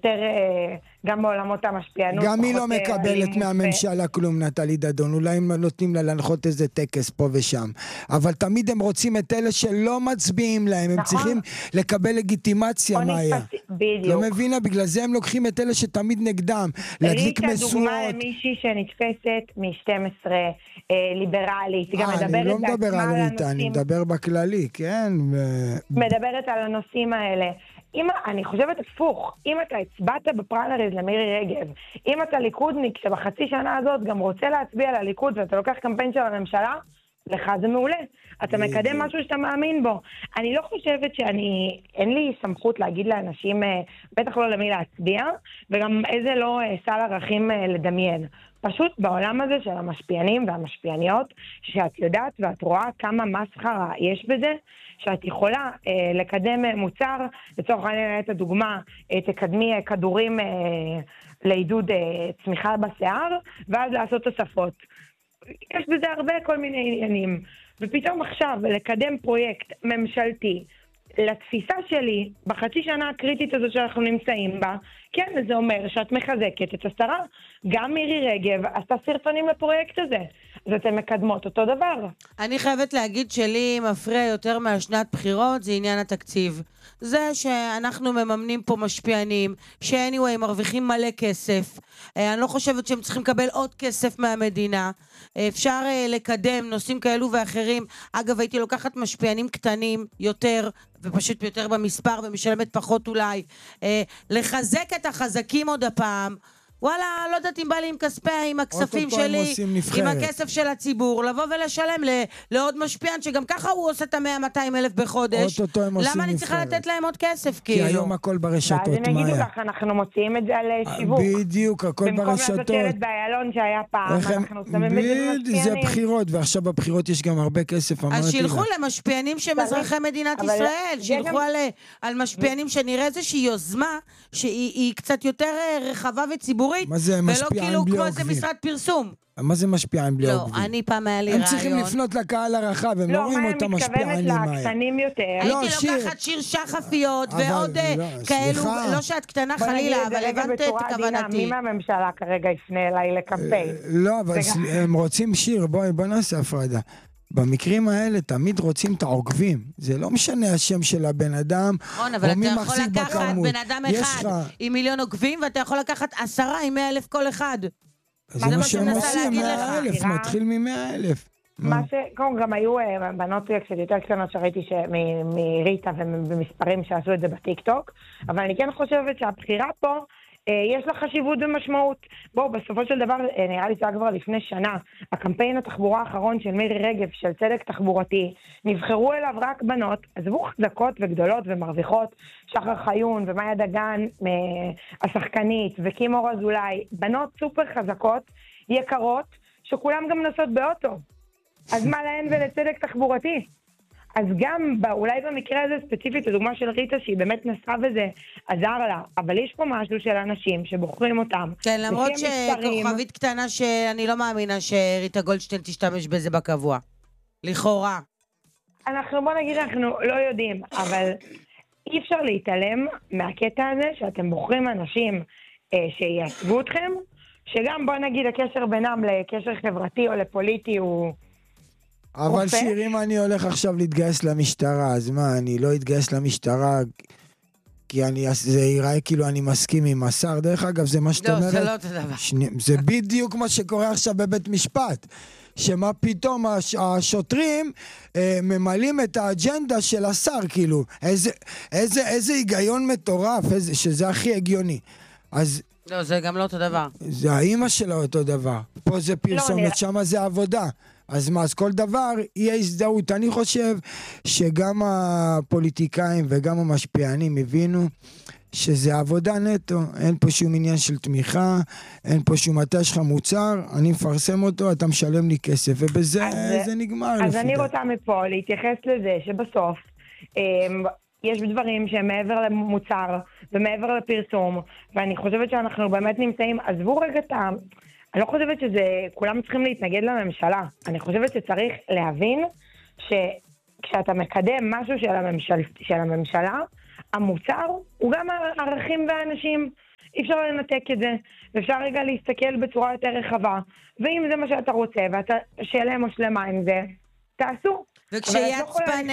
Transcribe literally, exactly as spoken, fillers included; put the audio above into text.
יותר גם בעולמות המשפיענות. גם היא לא מקבלת מהממשלה כלום, נטלי דדון, אולי הם נותנים לה להנחות איזה טקס פה ושם, אבל תמיד הם רוצים את אלה שלא מצביעים להם, הם צריכים לקבל לגיטימציה, מה היה? לא מבינה, בגלל זה הם לוקחים את אלה שתמיד נגדם, להדליק משורות. דוגמה למישהי שנתפסת מ-שתים עשרה, ליברלית, גם מדברת אני לא מדבר על ריטה, אני מדבר בכללי, כן? מדברת על הנושאים האלה. אם, אני חושבת הפוך, אם אתה הצבעת בפריימריז למירי רגב, אם אתה ליכודניק שבחצי שנה הזאת גם רוצה להצביע לליכוד ואתה לוקח קמפיין של הממשלה, לך זה מעולה. אתה מקדם משהו שאתה מאמין בו. אני לא חושבת שאני, אין לי סמכות להגיד לאנשים, בטח לא למי להצביע, וגם איזה לא סל ערכים לדמיין. פשוט בעולם הזה של המשפיענים והמשפיעניות, שאת יודעת ואת רואה כמה מסחרה יש בזה, שאת יכולה אה, לקדם מוצר, לצורך העניין את הדוגמה, אה, תקדמי אה, כדורים אה, לעידוד אה, צמיחה בשיער, ואז לעשות תוספות. יש בזה הרבה כל מיני עניינים. ופתאום עכשיו לקדם פרויקט ממשלתי, לתפיסה שלי, בחצי שנה הקריטית הזו שאנחנו נמצאים בה, כן, זה אומר שאת מחזקת את השרה. גם מירי רגב עשתה סרטונים לפרויקט הזה. אז אתן מקדמות אותו דבר. אני חייבת להגיד שלי מפריע יותר מהשנת בחירות, זה עניין התקציב. זה שאנחנו מממנים פה משפיענים, ש-anyway מרוויחים מלא כסף. אני לא חושבת שהם צריכים לקבל עוד כסף מהמדינה. אפשר לקדם נושאים כאלו ואחרים. אגב, הייתי לוקחת משפיענים קטנים יותר, ופשוט יותר במספר, ומשלמת פחות אולי. לחזק את החזקים עוד הפעם. וואלה, לא יודעת אם בא לי עם כספי, עם הכספים שלי, עם הכסף של הציבור, לבוא ולשלם לעוד משפיען, שגם ככה הוא עושה את ה-מאה מאתיים אלף בחודש. למה אני צריכה לתת להם עוד כסף? כי היום הכל ברשתות, מה היה? ואז הם יגידו לך, אנחנו מוציאים את זה על שיווק. בדיוק, הכל ברשתות. במקום לעשות ילד באיילון שהיה פעם, אנחנו שמים את זה במשפיענים. זה בחירות, ועכשיו בבחירות יש גם הרבה כסף. אז שילכו למשפיענים שהם אזרחי מדינת ישראל, שילכו על משפיענים שנראה איזושהי יוזמה שהיא קצת יותר רחבה וציבורית, ולא כאילו כמו איזה משרד פרסום. מה זה משפיען בלי עוקבים? לא, אני פעם היה לי רעיון. הם צריכים לפנות לקהל הרחב, הם לא רואים אותם משפיענים. לא, מה, אני מתכוונת לקטנים יותר. הייתי לוקחת שיר שחפיות ועוד כאלו, לא שאת קטנה חלילה, אבל הבנת את כוונתי. מי מהממשלה כרגע יפנה אליי לקמפיין? לא, אבל הם רוצים שיר, בואי נעשה הפרדה. במקרים האלה תמיד רוצים את העוקבים. זה לא משנה השם של הבן אדם, אבל אתה יכול לקחת בן אדם אחד עם מיליון עוקבים, ואתה יכול לקחת עשרה עם מאה אלף כל אחד. זה מה שהם עושים, מאה אלף, מתחיל ממאה אלף. מה ש... גם היו בנות קצת יותר קטנות שראיתי מריטה ומספרים שעשו את זה בטיק-טוק, אבל אני כן חושבת שהבחירה פה, יש לה חשיבות ומשמעות. בואו, בסופו של דבר, נראה לי זה כבר לפני שנה, הקמפיין התחבורה האחרון של מירי רגב, של צדק תחבורתי, נבחרו אליו רק בנות, עזבו חזקות וגדולות ומרוויחות, שחר חיון ומאיה דגן, השחקנית, וקימור אזולאי, בנות סופר חזקות, יקרות, שכולם גם נוסעות באוטו. אז מה להן ולצדק תחבורתי? אז גם, אולי במקרה הזה ספציפית, הדוגמה של ריטה, שהיא באמת נסעה וזה עזר לה, אבל יש פה משהו של אנשים שבוחרים אותם. כן, למרות שכוכבית קטנה שאני לא מאמינה שריטה גולדשטיין תשתמש בזה בקבוע. לכאורה. אנחנו, בוא נגיד, אנחנו לא יודעים, אבל אי אפשר להתעלם מהקטע הזה שאתם בוחרים אנשים אה, שיעצבו אתכם, שגם, בוא נגיד, הקשר בינם לקשר חברתי או לפוליטי הוא... אבל שיר, אם אני הולך עכשיו להתגייס למשטרה, אז מה, אני לא אתגייס למשטרה, כי אני, זה ייראה כאילו אני מסכים עם השר. דרך אגב, זה מה שאת אומרת. לא, זה לא אותו דבר. שני, זה בדיוק מה שקורה עכשיו בבית משפט. שמה פתאום הש, השוטרים אה, ממלאים את האג'נדה של השר, כאילו. איזה, איזה, איזה היגיון מטורף, איזה, שזה הכי הגיוני. אז... לא, זה גם לא אותו דבר. זה האמא שלה אותו דבר. פה זה פרסומת, לא, שמה זה עבודה. אז מה, אז כל דבר יהיה הזדהות. אני חושב שגם הפוליטיקאים וגם המשפיענים הבינו שזה עבודה נטו, אין פה שום עניין של תמיכה, אין פה שום מתי שלך מוצר, אני מפרסם אותו, אתה משלם לי כסף, ובזה זה נגמר. אז אני רוצה מפה להתייחס לזה שבסוף יש דברים שהם מעבר למוצר ומעבר לפרסום, ואני חושבת שאנחנו באמת נמצאים, עזבו רגע את ה... אני לא חושבת שזה, כולם צריכים להתנגד לממשלה. אני חושבת שצריך להבין שכשאתה מקדם משהו של, הממשל, של הממשלה, המוצר הוא גם הערכים והאנשים. אי אפשר לנתק את זה, ואפשר רגע להסתכל בצורה יותר רחבה, ואם זה מה שאתה רוצה, ואתה שלם או שלמה עם זה, תעשו. וכשיהיה עצבני,